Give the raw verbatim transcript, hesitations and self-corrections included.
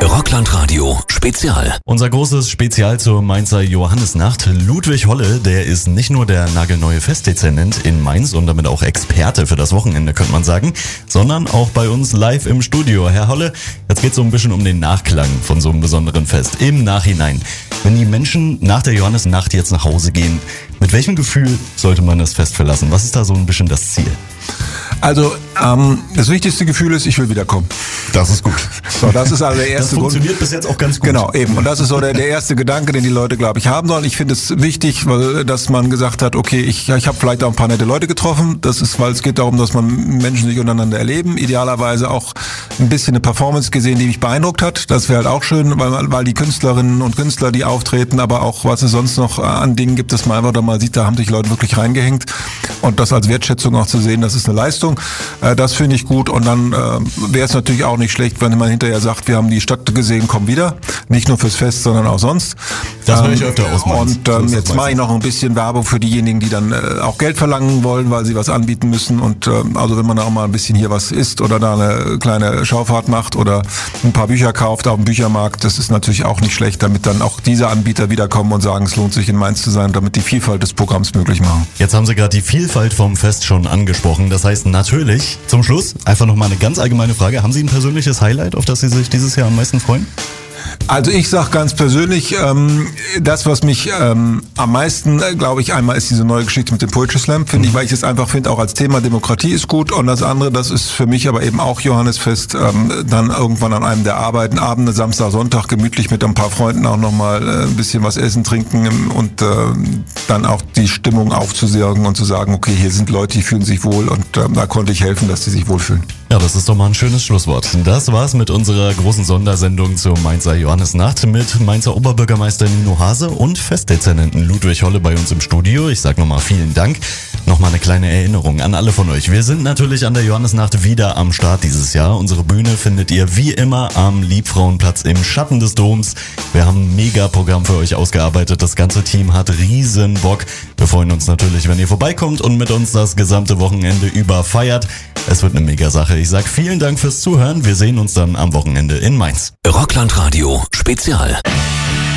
Rockland-Radio Spezial. Unser großes Spezial zur Mainzer Johannisnacht. Ludwig Holle, der ist nicht nur der nagelneue Festdezernent in Mainz und damit auch Experte für das Wochenende, könnte man sagen, sondern auch bei uns live im Studio. Herr Holle, jetzt geht es so ein bisschen um den Nachklang von so einem besonderen Fest. Im Nachhinein, wenn die Menschen nach der Johannisnacht jetzt nach Hause gehen, mit welchem Gefühl sollte man das Fest verlassen? Was ist da so ein bisschen das Ziel? Also ähm, das wichtigste Gefühl ist, ich will wiederkommen. Das ist gut. So, das ist also der erste Das funktioniert Grund. bis jetzt auch ganz gut. Genau, eben. Und das ist so der, der erste Gedanke, den die Leute, glaube ich, haben sollen. Ich finde es wichtig, weil, dass man gesagt hat, okay, ich, ich habe vielleicht auch ein paar nette Leute getroffen. Das ist, weil es geht darum, dass man Menschen sich untereinander erleben. Idealerweise auch ein bisschen eine Performance gesehen, die mich beeindruckt hat. Das wäre halt auch schön, weil, weil die Künstlerinnen und Künstler, die auftreten, aber auch, was es sonst noch an Dingen gibt, dass man einfach da mal sieht, da haben sich Leute wirklich reingehängt. Und das als Wertschätzung auch zu sehen, das ist eine Leistung. Das finde ich gut. Und dann äh, wäre es natürlich auch nicht schlecht, wenn man hinterher sagt, wir haben die Stadt gesehen, komm wieder. Nicht nur fürs Fest, sondern auch sonst. Das höre ich öfter aus Mainz. Und ähm, so jetzt mache ich noch ein bisschen Werbung für diejenigen, die dann äh, auch Geld verlangen wollen, weil sie was anbieten müssen. Und ähm, also wenn man da auch mal ein bisschen hier was isst oder da eine kleine Schaufahrt macht oder ein paar Bücher kauft auf dem Büchermarkt, das ist natürlich auch nicht schlecht, damit dann auch diese Anbieter wiederkommen und sagen, es lohnt sich in Mainz zu sein, damit die Vielfalt des Programms möglich machen. Jetzt haben Sie gerade die Vielfalt vom Fest schon angesprochen. Das heißt natürlich, zum Schluss, einfach nochmal eine ganz allgemeine Frage. Haben Sie ein persönliches Highlight, auf das Sie sich dieses Jahr am meisten freuen? Also ich sag ganz persönlich, ähm, das, was mich ähm, am meisten, äh, glaube ich, einmal ist diese neue Geschichte mit dem Poetry Slam, finde ich, weil ich es einfach finde, auch als Thema Demokratie ist gut. Und das andere, das ist für mich aber eben auch Johannisfest, ähm, dann irgendwann an einem der Arbeiten, Abende, Samstag, Sonntag, gemütlich mit ein paar Freunden auch nochmal äh, ein bisschen was essen, trinken und äh, dann auch die Stimmung aufzusirgen und zu sagen, okay, hier sind Leute, die fühlen sich wohl und äh, da konnte ich helfen, dass sie sich wohlfühlen. Ja, das ist doch mal ein schönes Schlusswort. Das war's mit unserer großen Sondersendung zur Mainzer Johannisnacht mit Mainzer Oberbürgermeister Nino Hase und Festdezernenten Ludwig Holle bei uns im Studio. Ich sag nochmal vielen Dank. Nochmal eine kleine Erinnerung an alle von euch. Wir sind natürlich an der Johannisnacht wieder am Start dieses Jahr. Unsere Bühne findet ihr wie immer am Liebfrauenplatz im Schatten des Doms. Wir haben ein Mega-Programm für euch ausgearbeitet. Das ganze Team hat riesen Bock. Wir freuen uns natürlich, wenn ihr vorbeikommt und mit uns das gesamte Wochenende über feiert. Es wird eine Mega-Sache. Ich sag vielen Dank fürs Zuhören. Wir sehen uns dann am Wochenende in Mainz. Rockland-Radio Spezial.